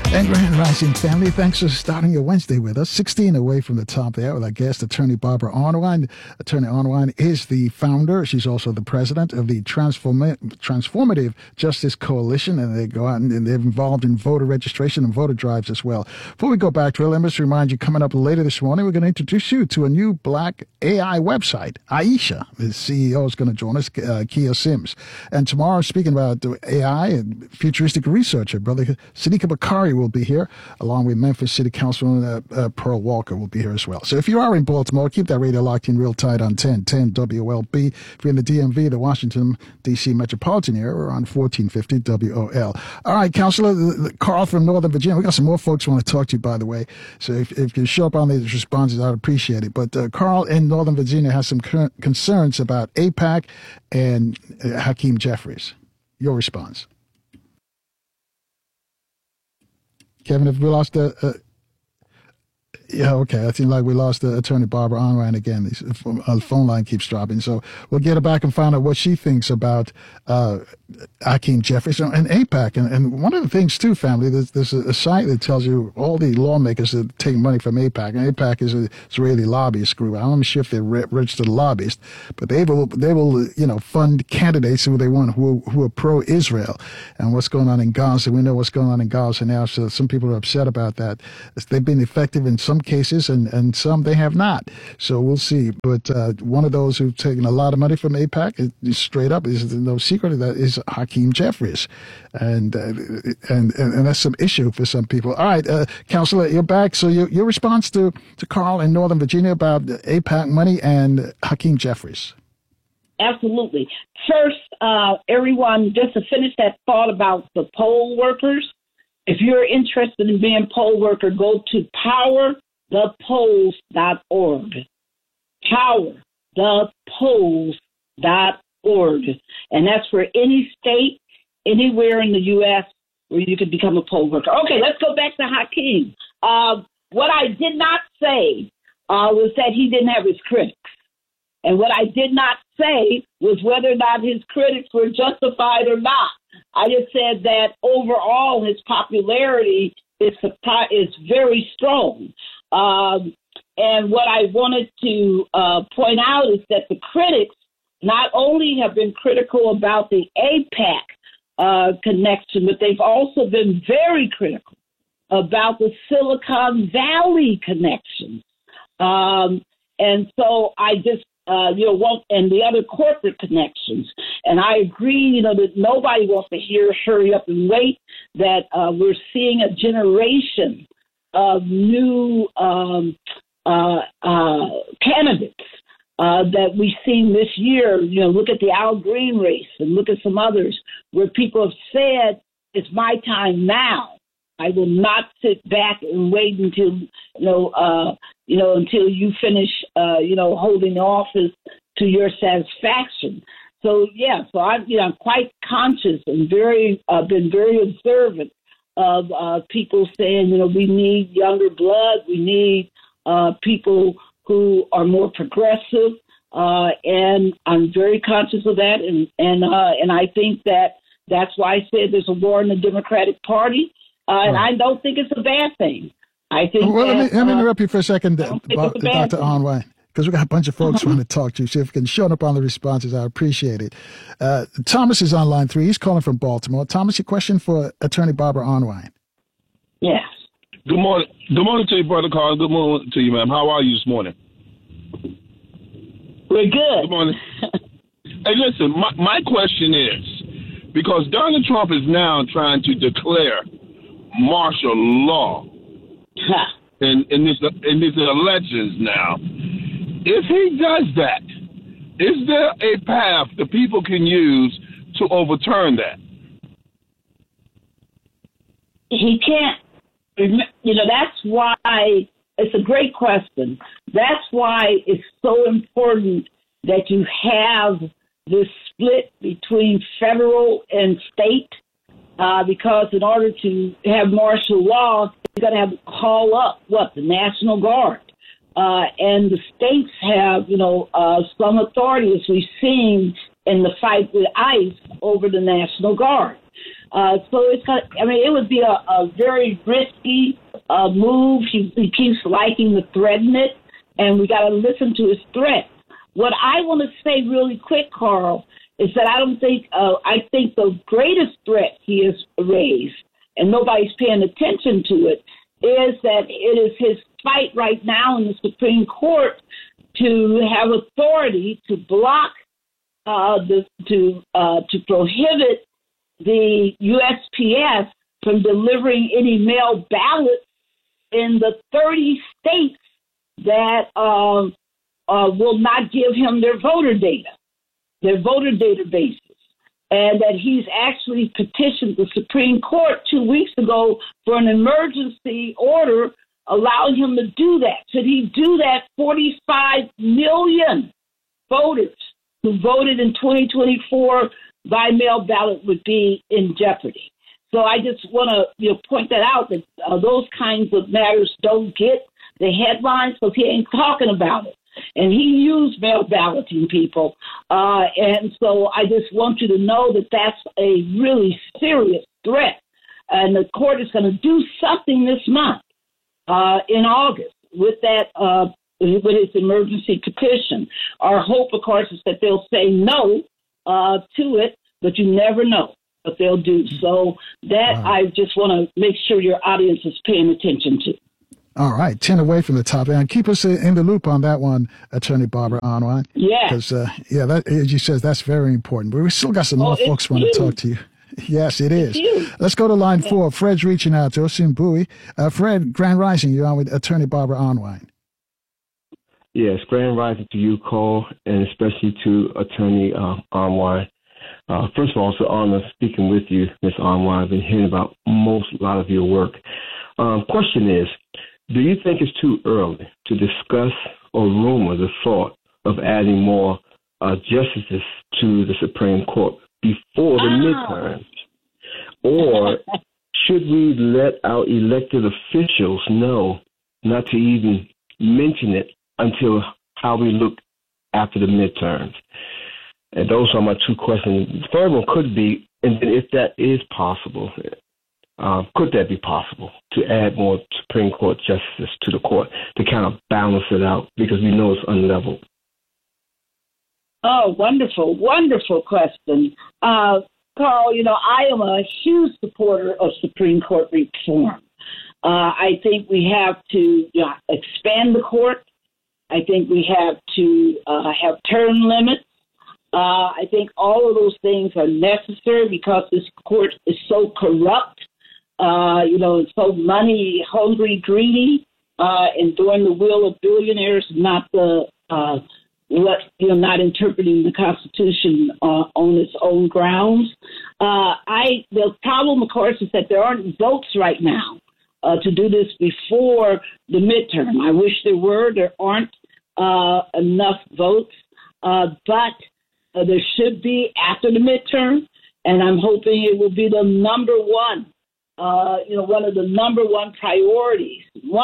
And Grand Rising family, thanks for starting your Wednesday with us. 16 away from the top there with our guest, Attorney Barbara Arnwine. Attorney Arnwine is the founder. She's also the president of the Transformative Justice Coalition, and they go out and they're involved in voter registration and voter drives as well. Before we go back to it, let me just remind you, coming up later this morning, we're going to introduce you to a new Black AI website. Aisha, the CEO, is going to join us, Kia Sims. And tomorrow, speaking about AI and futuristic researcher, Brother Sadiqa Bakari will be here, along with Memphis City Councilman Pearl Walker will be here as well. So if you are in Baltimore, keep that radio locked in real tight on 1010 WOLB. If you're in the DMV, the Washington, D.C. metropolitan area, we're on 1450 WOL. All right, Councilor Carl from Northern Virginia. We got some more folks who want to talk to you, by the way. So if you show up on these responses, I'd appreciate it. But Carl in Northern Virginia has some concerns about AIPAC and Hakeem Jeffries. Your response. Kevin, if we lost yeah, okay. I think like we lost Attorney Barbara Arnwine again. The phone line keeps dropping. So we'll get her back and find out what she thinks about Hakeem Jeffries and AIPAC. And one of the things, too, family, there's a site that tells you all the lawmakers that take money from AIPAC. And AIPAC is an Israeli lobbyist group. I'm not sure if they're registered lobbyists, but they will fund candidates who they want who are pro-Israel. And what's going on in Gaza, we know what's going on in Gaza now. So some people are upset about that. They've been effective in some cases, and some they have not. So we'll see. But one of those who've taken a lot of money from AIPAC, straight up, is no secret of that, is Hakeem Jeffries, and that's some issue for some people. All right, Councilor, you're back. So your response to Carl in Northern Virginia about AIPAC money and Hakeem Jeffries. Absolutely. First, everyone, just to finish that thought about the poll workers. If you're interested in being a poll worker, go to powerthepolls.org. Powerthepolls.org. And that's for any state, anywhere in the U.S. where you can become a poll worker. Okay, let's go back to Hakeem. What I did not say was that he didn't have his critics. And what I did not say was whether or not his critics were justified or not. I just said that overall his popularity is very strong. And what I wanted to point out is that the critics not only have been critical about the AIPAC connection, but they've also been very critical about the Silicon Valley connection. And so I just and the other corporate connections. And I agree, that nobody wants to hear hurry up and wait, that we're seeing a generation of new candidates that we've seen this year. Look at the Al Green race and look at some others where people have said, it's my time now. I will not sit back and wait until, until you finish, holding office to your satisfaction. So, I'm quite conscious and been very observant of people saying, we need younger blood. We need people who are more progressive. And I'm very conscious of that. And I think that's why I said there's a war in the Democratic Party. And I don't think it's a bad thing. I think. Well, let me interrupt you for a second, Dr. Arnwine, because we got a bunch of folks who want to talk to you. So if you can show up on the responses, I appreciate it. Thomas is on line 3. He's calling from Baltimore. Thomas, your question for Attorney Barbara Arnwine. Yes. Good morning. Good morning to you, Brother Carl. Good morning to you, ma'am. How are you this morning? We're good. Good morning. Hey, listen, my question is, because Donald Trump is now trying to declare martial law in these elections now. If he does that, is there a path the people can use to overturn that? He can't. That's why it's a great question. That's why it's so important that you have this split between federal and state. Because in order to have martial law, you got to have to call up the National Guard, and the states have some authority, as we've seen in the fight with ICE over the National Guard. So it's kind of, I mean, it would be a very risky move. He keeps liking to threaten it, and we got to listen to his threats. What I want to say really quick, Carl, is that I think the greatest threat he has raised, and nobody's paying attention to it, is that it is his fight right now in the Supreme Court to have authority to block, to prohibit the USPS from delivering any mail ballots in the 30 states that will not give him their voter databases. And that he's actually petitioned the Supreme Court 2 weeks ago for an emergency order allowing him to do that. Should he do that, 45 million voters who voted in 2024 by mail ballot would be in jeopardy. So I just want to point that out, that those kinds of matters don't get the headlines because he ain't talking about it. And he used mail balloting, people. And so I just want you to know that that's a really serious threat. And the court is going to do something this month in August with that, with his emergency petition. Our hope, of course, is that they'll say no to it, but you never know what they'll do. So that I just want to make sure your audience is paying attention to. All right, 10 away from the top. And keep us in the loop on that one, Attorney Barbara Arnwine. Yeah. Because, that, as you said, that's very important. But we still got some more folks want to talk to you. Yes, it is. Let's go to line 4. Fred's reaching out to us in Bowie. Fred, Grand Rising, you're on with Attorney Barbara Arnwine. Yes, Grand Rising to you, Cole, and especially to Attorney Arnwine. First of all, it's an honor speaking with you, Ms. Arnwine. I've been hearing about a lot of your work. Question is, do you think it's too early to discuss or rumor the thought of adding more justices to the Supreme Court before the midterms? Or should we let our elected officials know not to even mention it until how we look after the midterms? And those are my two questions. The third one could be, and if that is possible, could that be possible to add more Supreme Court justices to the court to kind of balance it out, because we know it's unleveled? Oh, wonderful, wonderful question. Carl, I am a huge supporter of Supreme Court reform. I think we have to expand the court. I think we have to have term limits. I think all of those things are necessary because this court is so corrupt. It's so money hungry, greedy, and doing the will of billionaires, not not interpreting the Constitution on its own grounds. The problem, of course, is that there aren't votes right now to do this before the midterm. I wish there were. There aren't enough votes, but there should be after the midterm, and I'm hoping it will be the number one. One of the number one priorities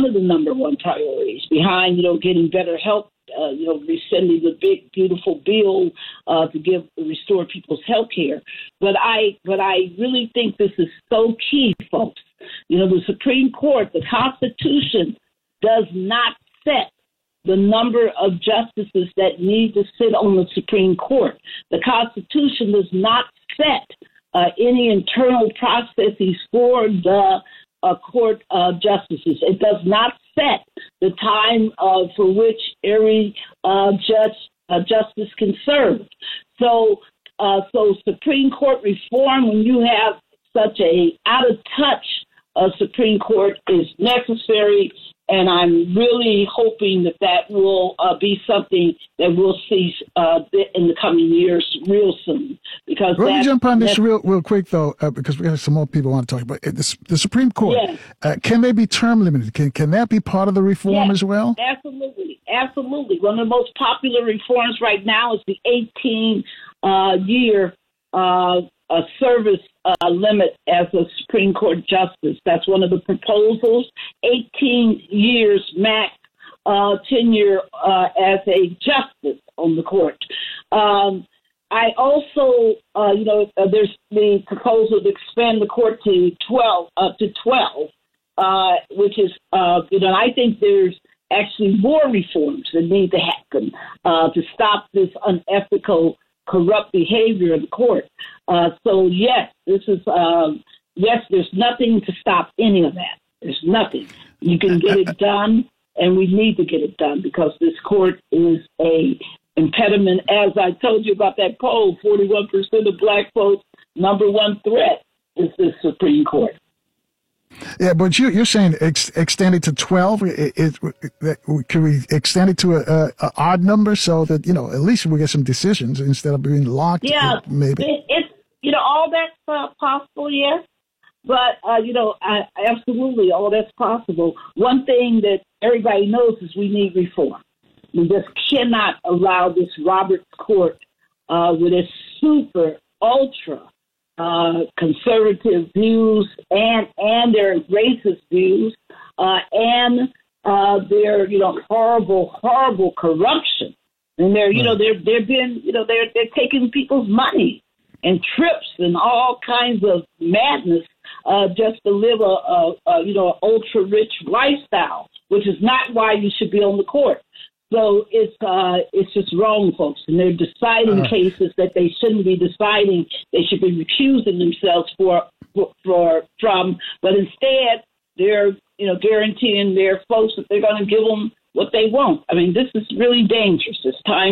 behind, getting better health, rescinding the big, beautiful bill to restore people's health care. But I really think this is so key, folks. The Supreme Court, the Constitution does not set the number of justices that need to sit on the Supreme Court. The Constitution does not set any internal processes for the court of justices. It does not set the time for which every justice can serve. So Supreme Court reform, when you have such a out of touch Supreme Court, is necessary. And I'm really hoping that will be something that we'll see in the coming years real soon. Because let me jump on this real quick, though, because we have some more people want to talk about it. The Supreme Court. Yes. Can they be term limited? Can that be part of the reform as well? Absolutely. Absolutely. One of the most popular reforms right now is the 18-year service limit as a Supreme Court justice. That's one of the proposals. 18 years max tenure as a justice on the court. I also, there's the proposal to expand the court to 12, which is, I think there's actually more reforms that need to happen to stop this unethical, corrupt behavior in the court. So, yes, there's nothing to stop any of that. There's nothing. You can get it done, and we need to get it done because this court is a impediment. As I told you about that poll, 41% of black folks, number one threat is the Supreme Court. Yeah, but you're saying extend it to 12. Can we extend it to a odd number so that at least we get some decisions instead of being locked? Yeah, maybe it's all that's possible. Yes, but absolutely all that's possible. One thing that everybody knows is we need reform. We just cannot allow this Roberts Court with its super ultra conservative views and their racist views and their horrible corruption, and they're taking people's money and trips and all kinds of madness just to live a ultra rich lifestyle, which is not why you should be on the court. So it's just wrong, folks, and they're deciding cases that they shouldn't be deciding. They should be recusing themselves from, but instead they're guaranteeing their folks that they're going to give them what they want. I mean, this is really dangerous. It's time